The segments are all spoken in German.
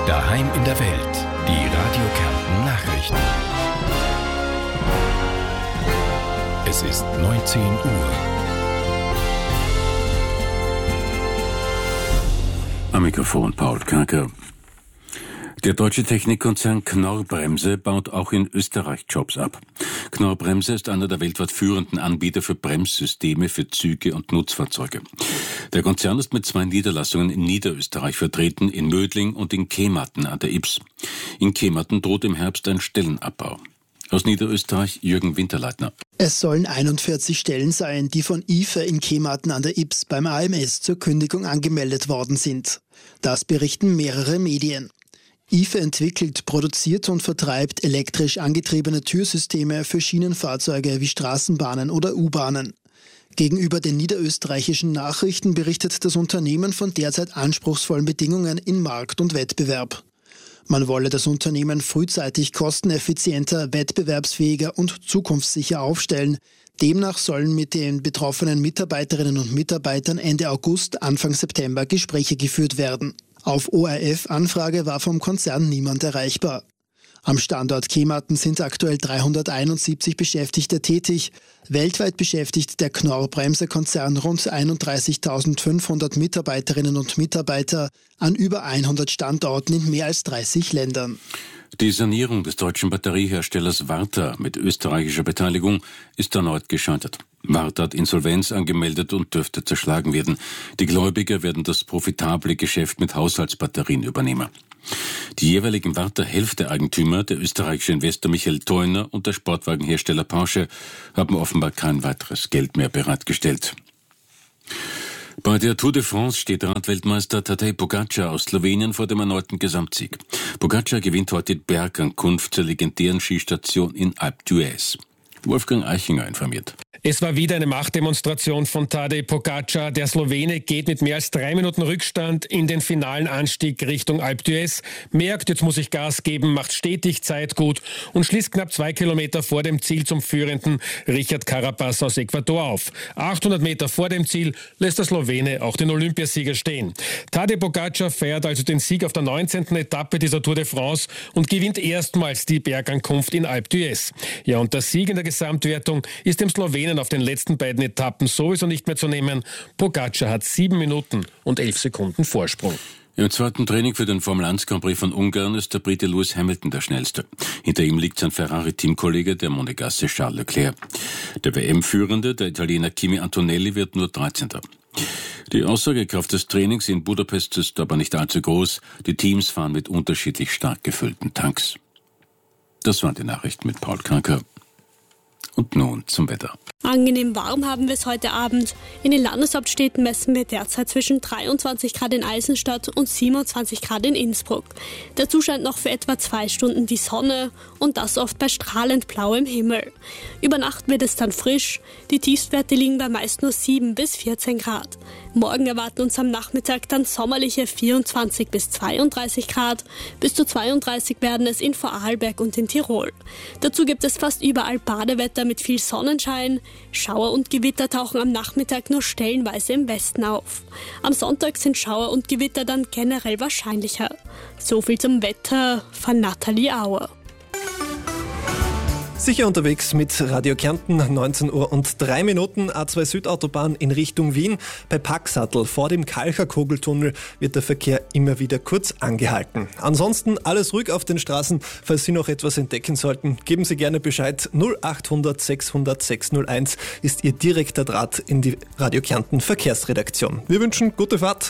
Daheim in der Welt. Die Radio Kärnten Nachrichten. Es ist 19 Uhr. Am Mikrofon Paul Kaker. Der deutsche Technikkonzern Knorr-Bremse baut auch in Österreich Jobs ab. Knorr-Bremse ist einer der weltweit führenden Anbieter für Bremssysteme für Züge und Nutzfahrzeuge. Der Konzern ist mit 2 Niederlassungen in Niederösterreich vertreten, in Mödling und in Kematen an der Ybbs. In Kematen droht im Herbst ein Stellenabbau. Aus Niederösterreich Jürgen Winterleitner. Es sollen 41 Stellen sein, die von IFE in Kematen an der Ybbs beim AMS zur Kündigung angemeldet worden sind. Das berichten mehrere Medien. IFE entwickelt, produziert und vertreibt elektrisch angetriebene Türsysteme für Schienenfahrzeuge wie Straßenbahnen oder U-Bahnen. Gegenüber den niederösterreichischen Nachrichten berichtet das Unternehmen von derzeit anspruchsvollen Bedingungen in Markt und Wettbewerb. Man wolle das Unternehmen frühzeitig kosteneffizienter, wettbewerbsfähiger und zukunftssicher aufstellen. Demnach sollen mit den betroffenen Mitarbeiterinnen und Mitarbeitern Ende August, Anfang September Gespräche geführt werden. Auf ORF-Anfrage war vom Konzern niemand erreichbar. Am Standort Kematen sind aktuell 371 Beschäftigte tätig. Weltweit beschäftigt der Knorr-Bremse-Konzern rund 31.500 Mitarbeiterinnen und Mitarbeiter an über 100 Standorten in mehr als 30 Ländern. Die Sanierung des deutschen Batterieherstellers Varta mit österreichischer Beteiligung ist erneut gescheitert. Varta hat Insolvenz angemeldet und dürfte zerschlagen werden. Die Gläubiger werden das profitable Geschäft mit Haushaltsbatterien übernehmen. Die jeweiligen Varta-Hälfte-Eigentümer, der österreichische Investor Michael Theuner und der Sportwagenhersteller Porsche, haben offenbar kein weiteres Geld mehr bereitgestellt. Bei der Tour de France steht Radweltmeister Tadej Pogačar aus Slowenien vor dem erneuten Gesamtsieg. Pogačar gewinnt heute die Bergankunft zur legendären Skistation in Alpe d'Huez. Wolfgang Eichinger informiert. Es war wieder eine Machtdemonstration von Tadej Pogačar. Der Slowene geht mit mehr als 3 Minuten Rückstand in den finalen Anstieg Richtung Alpe d'Huez, merkt, jetzt muss ich Gas geben, macht stetig Zeit gut und schließt knapp 2 Kilometer vor dem Ziel zum führenden Richard Carapaz aus Ecuador auf. 800 Meter vor dem Ziel lässt der Slowene auch den Olympiasieger stehen. Tadej Pogačar feiert also den Sieg auf der 19. Etappe dieser Tour de France und gewinnt erstmals die Bergankunft in Alpe d'Huez. Ja, und der Sieg in der Gesamtwertung ist dem Slowenen auf den letzten beiden Etappen sowieso nicht mehr zu nehmen. Pogačar hat 7 Minuten und 11 Sekunden Vorsprung. Im zweiten Training für den Formel 1 Grand Prix von Ungarn ist der Brite Lewis Hamilton der Schnellste. Hinter ihm liegt sein Ferrari-Teamkollege, der Monegasse Charles Leclerc. Der WM-Führende, der Italiener Kimi Antonelli, wird nur 13. Die Aussagekraft des Trainings in Budapest ist aber nicht allzu groß. Die Teams fahren mit unterschiedlich stark gefüllten Tanks. Das waren die Nachrichten mit Paul Kaker. Und nun zum Wetter. Angenehm warm haben wir es heute Abend. In den Landeshauptstädten messen wir derzeit zwischen 23 Grad in Eisenstadt und 27 Grad in Innsbruck. Dazu scheint noch für etwa 2 Stunden die Sonne und das oft bei strahlend blauem Himmel. Über Nacht wird es dann frisch. Die Tiefstwerte liegen bei meist nur 7 bis 14 Grad. Morgen erwarten uns am Nachmittag dann sommerliche 24 bis 32 Grad. Bis zu 32 werden es in Vorarlberg und in Tirol. Dazu gibt es fast überall Badewetter mit viel Sonnenschein. Schauer und Gewitter tauchen am Nachmittag nur stellenweise im Westen auf. Am Sonntag sind Schauer und Gewitter dann generell wahrscheinlicher. So viel zum Wetter von Nathalie Auer. Sicher unterwegs mit Radio Kärnten, 19 Uhr und 3 Minuten, A2 Südautobahn in Richtung Wien. Bei Packsattel vor dem Kalcher-Kogeltunnel wird der Verkehr immer wieder kurz angehalten. Ansonsten alles ruhig auf den Straßen. Falls Sie noch etwas entdecken sollten, geben Sie gerne Bescheid. 0800 600 601 ist Ihr direkter Draht in die Radio Kärnten Verkehrsredaktion. Wir wünschen gute Fahrt.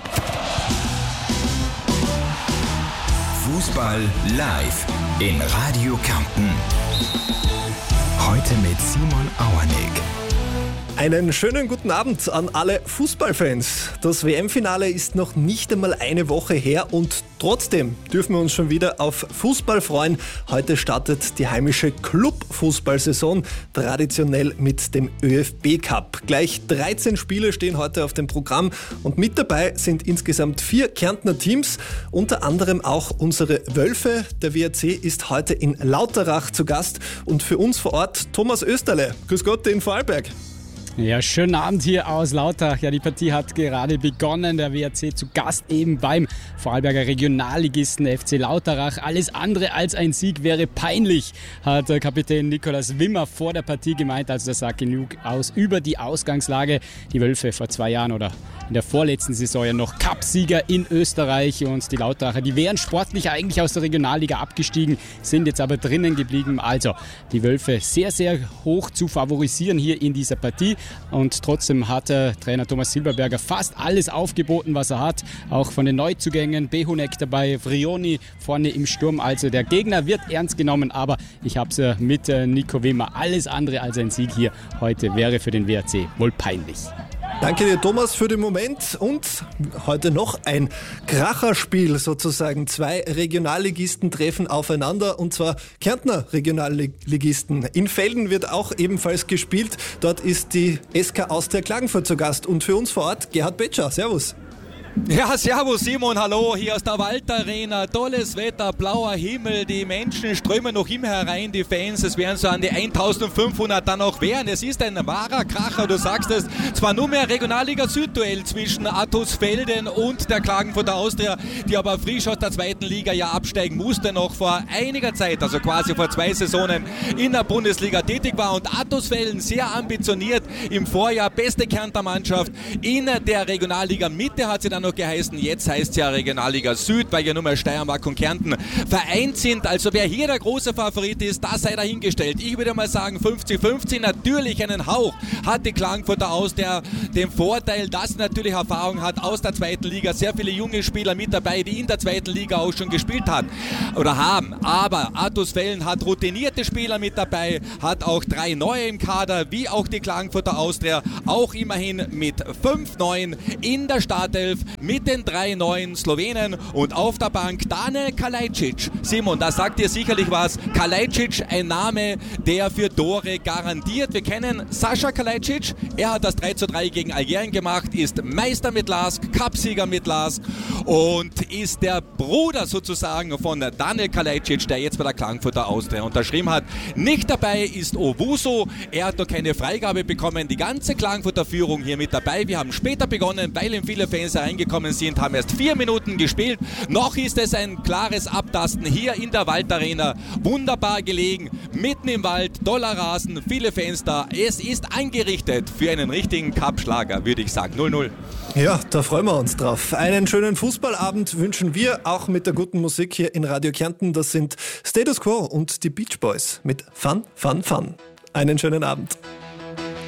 Fußball live in Radio Kärnten. Heute mit Simon Auernig. Einen schönen guten Abend an alle Fußballfans. Das WM-Finale ist noch nicht einmal eine Woche her und trotzdem dürfen wir uns schon wieder auf Fußball freuen. Heute startet die heimische Club-Fußballsaison, traditionell mit dem ÖFB-Cup. Gleich 13 Spiele stehen heute auf dem Programm und mit dabei sind insgesamt 4 Kärntner Teams, unter anderem auch unsere Wölfe. Der WRC ist heute in Lauterach zu Gast und für uns vor Ort Thomas Österle. Grüß Gott in Vorarlberg. Ja, schönen Abend hier aus Lauterach. Ja, die Partie hat gerade begonnen. Der WRC zu Gast eben beim Vorarlberger Regionalligisten FC Lauterach. Alles andere als ein Sieg wäre peinlich, hat Kapitän Nikolaus Wimmer vor der Partie gemeint. Also das sagt genug aus über die Ausgangslage. Die Wölfe vor 2 Jahren oder in der vorletzten Saison ja noch Cupsieger in Österreich, und die Lauteracher, die wären sportlich eigentlich aus der Regionalliga abgestiegen, sind jetzt aber drinnen geblieben. Also die Wölfe sehr, sehr hoch zu favorisieren hier in dieser Partie, und trotzdem hat Trainer Thomas Silberberger fast alles aufgeboten, was er hat. Auch von den Neuzugängen, Behunek dabei, Vrioni vorne im Sturm. Also der Gegner wird ernst genommen, aber ich habe es mit Nico Wimmer. Alles andere als ein Sieg hier heute wäre für den WRC wohl peinlich. Danke dir, Thomas, für den Moment. Und heute noch ein Kracherspiel sozusagen. 2 Regionalligisten treffen aufeinander, und zwar Kärntner Regionalligisten. In Velden wird auch ebenfalls gespielt. Dort ist die SK Austria Klagenfurt zu Gast. Und für uns vor Ort Gerhard Betscher. Servus. Ja, servus Simon, hallo, hier aus der Waldarena, tolles Wetter, blauer Himmel, die Menschen strömen noch immer herein, die Fans, es werden so an die 1500 dann auch werden. Es ist ein wahrer Kracher, du sagst es, zwar nur mehr Regionalliga Süd-Duell zwischen Attusfelden und der Klagenfurter Austria, die aber frisch aus der 2. Liga ja absteigen musste, noch vor einiger Zeit, also quasi vor 2 Saisonen in der Bundesliga tätig war, und Attusfelden sehr ambitioniert im Vorjahr, beste Kärntner Mannschaft in der Regionalliga Mitte hat sie dann noch geheißen, jetzt heißt es ja Regionalliga Süd, weil ja nur mehr Steiermark und Kärnten vereint sind. Also wer hier der große Favorit ist, das sei dahingestellt. Ich würde mal sagen 50-50, natürlich einen Hauch hat die Klagenfurter Austria den Vorteil, dass natürlich Erfahrung hat aus der 2. Liga, sehr viele junge Spieler mit dabei, die in der 2. Liga auch schon gespielt haben. Aber Attusfelden hat routinierte Spieler mit dabei, hat auch 3 neue im Kader, wie auch die Klagenfurter Austria, auch immerhin mit 5 Neuen in der Startelf, mit den 3 neuen Slowenen, und auf der Bank Daniel Kalajdzic. Simon, da sagt dir sicherlich was. Kalajdzic, ein Name, der für Tore garantiert. Wir kennen Sascha Kalajdzic, er hat das 3:3 gegen Algerien gemacht, ist Meister mit LASK, Cupsieger mit LASK und ist der Bruder sozusagen von Daniel Kalajdzic, der jetzt bei der Klagenfurter Austria unterschrieben hat. Nicht dabei ist Owusu, er hat noch keine Freigabe bekommen. Die ganze Klagenfurter Führung hier mit dabei. Wir haben später begonnen, weil ihm viele Fans reingekommen sind, haben erst 4 Minuten gespielt. Noch ist es ein klares Abtasten hier in der Waldarena. Wunderbar gelegen, mitten im Wald, toller Rasen, viele Fans da. Es ist eingerichtet für einen richtigen Cup-Schlager, würde ich sagen. 0-0. Ja, da freuen wir uns drauf. Einen schönen Fußballabend wünschen wir, auch mit der guten Musik hier in Radio Kärnten. Das sind Status Quo und die Beach Boys mit Fun, Fun, Fun. Einen schönen Abend.